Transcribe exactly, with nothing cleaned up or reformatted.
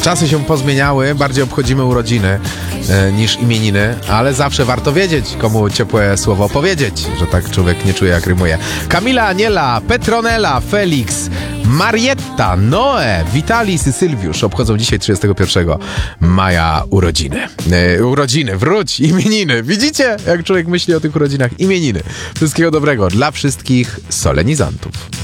Czasy się pozmieniały, bardziej obchodzimy urodziny e, niż imieniny, ale zawsze warto wiedzieć, komu ciepłe słowo powiedzieć, że tak człowiek nie czuje, jak rymuje. Kamila, Aniela, Petronella, Felix, Marietta, Noe, Witalis i Sylwiusz obchodzą dzisiaj trzydziestego pierwszego maja urodziny. E, urodziny, wróć, imieniny. Widzicie, jak człowiek myśli o tych urodzinach? Imieniny. Wszystkiego dobrego dla wszystkich solenizantów.